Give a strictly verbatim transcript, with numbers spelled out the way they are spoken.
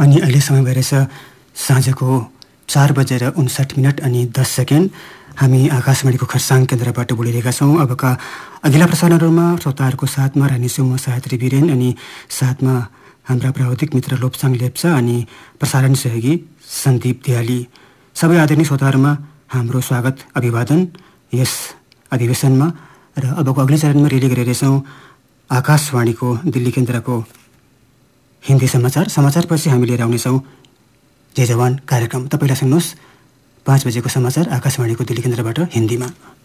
अनि अहिले समय भइरहेछ साँझको चार बजेर उन्साठी मिनट अनि दस सेकेन्ड। हामी आकाशवाणीको खरसाङ केन्द्रबाट बोलिरहेका छौँ। अबका अघिल्ला प्रसारणहरूमा श्रोताहरूको साथमा रहनेछु म सायत्री वीरेन अनि साथमा हाम्रा प्राविधिक मित्र लोप्साङ लेप्चा अनि प्रसारण सहयोगी सन्दीप दियाली। सबै आदरणीय श्रोताहरूमा हाम्रो स्वागत अभिवादन यस अधिवेशनमा। र अबको अघिल्लो चरणमा रेली गरिरहेछौँ आकाशवाणीको दिल्ली केन्द्रको हिन्दी समाचार। समाचारपछि हामी लिएर आउनेछौँ जय जवान कार्यक्रम। तपाईँलाई सुन्नुहोस् पाँच बजेको समाचार आकाशवाणीको दिल्ली केन्द्रबाट हिन्दीमा।